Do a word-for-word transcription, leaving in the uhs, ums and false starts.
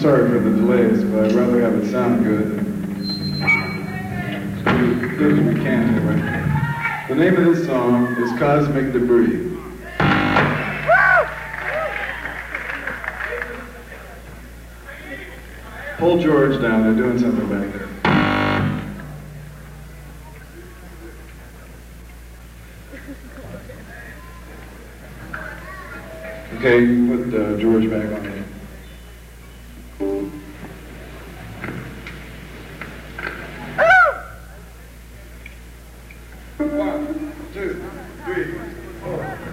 sorry for the delays, but I'd rather have it sound good. So as good as we can, anyway. The name of this song is Cosmic Debris. Pull George down, they're doing something back there. Okay, put uh, George back on here.